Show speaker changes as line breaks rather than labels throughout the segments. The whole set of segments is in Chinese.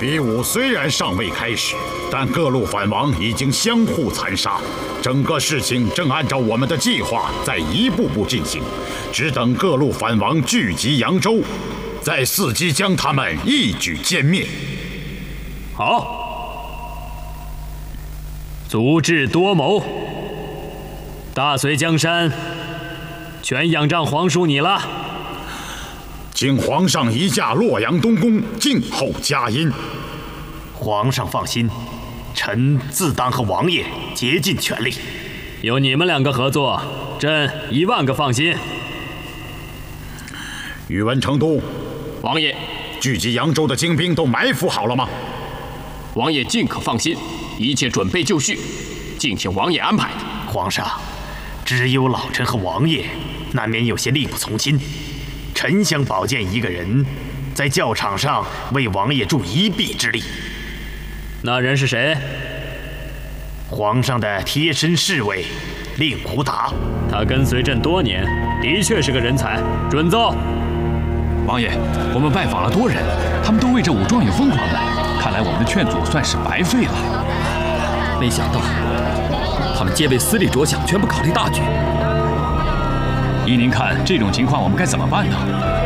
比武虽然尚未开始，但各路反王已经相互残杀，整个事情正按照我们的计划在一步步进行，只等各路反王聚集扬州，再伺机将他们一举歼灭。
好，足智多谋，大隋江山全仰仗皇叔你了。
请皇上移驾洛阳东宫，静候佳音。
皇上放心，臣自当和王爷竭尽全力。
有你们两个合作，朕10000个放心。
宇文成都，
王爷，
聚集扬州的精兵都埋伏好了吗？
王爷尽可放心，一切准备就绪，敬请王爷安排。
皇上，只有老臣和王爷难免有些力不从心。臣想保荐一个人，在教场上为王爷助一臂之力。
那人是谁？
皇上的贴身侍卫令狐达。
他跟随朕多年，的确是个人才，准奏。
王爷，我们拜访了多人，他们都为这武状元疯狂的，看来我们的劝阻算是白费了。
没想到，他们皆为私利着想，全不考虑大局。
依您看，这种情况我们该怎么办呢？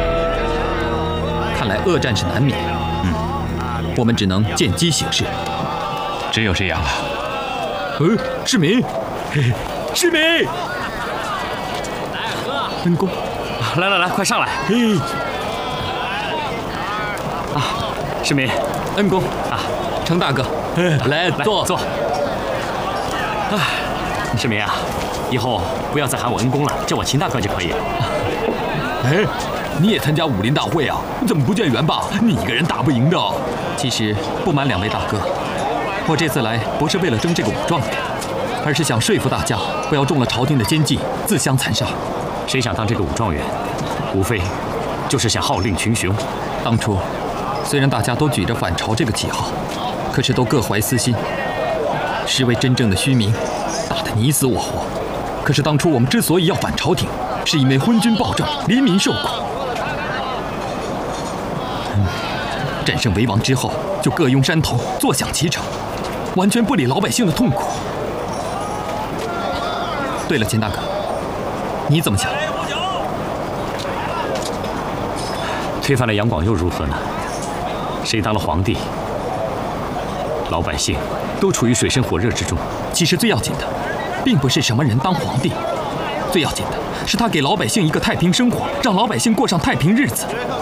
看来恶战是难免。我们只能见机行事。
只有这样了。
世民，世民，恩公，
来，快上来！世民，
恩公程大哥，来坐。
世民啊，以后不要再喊我恩公了，叫我秦大哥就可以。
你也参加武林大会啊？怎么不见袁霸？你一个人打不赢的。其实不瞒2位大哥，我这次来不是为了争这个武状元，而是想说服大家不要中了朝廷的奸计，自相残杀。
谁想当这个武状元，无非就是想号令群雄。
当初虽然大家都举着反朝这个旗号，可是都各怀私心，是为真正的虚名，打得你死我活。可是当初我们之所以要反朝廷，是因为昏君暴政，黎民受苦。战胜为王之后，就各拥山头，坐享其成，完全不理老百姓的痛苦。对了，秦大哥，你怎么想？
推翻了杨广又如何呢？谁当了皇帝，老百姓都处于水深火热之中。
其实最要紧的，并不是什么人当皇帝，最要紧的是他给老百姓一个太平生活，让老百姓过上太平日子。